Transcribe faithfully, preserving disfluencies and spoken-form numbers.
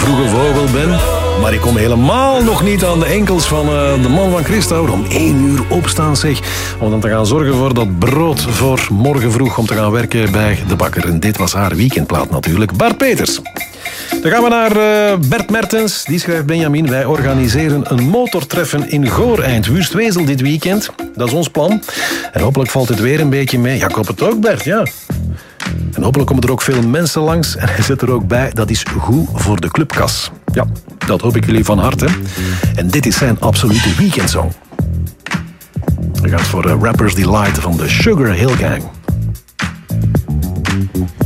vroege vogel ben. Maar ik kom helemaal nog niet aan de enkels van uh, de man van Christouw. Om één uur opstaan, zeg. Om dan te gaan zorgen voor dat brood voor morgen vroeg. Om te gaan werken bij de bakker. En dit was haar weekendplaat natuurlijk. Bart Peters. Dan gaan we naar uh, Bert Mertens. Die schrijft: Benjamin, wij organiseren een motortreffen in Gooreind, Wustwezel dit weekend. Dat is ons plan. En hopelijk valt het weer een beetje mee. Ja, ik hoop het ook, Bert, ja. En hopelijk komen er ook veel mensen langs. En hij zet er ook bij, dat is goed voor de clubkas. Ja, dat hoop ik jullie van harte. En dit is zijn absolute weekendsong. Hij gaat voor uh, Rappers Delight van de Sugar Hill Gang.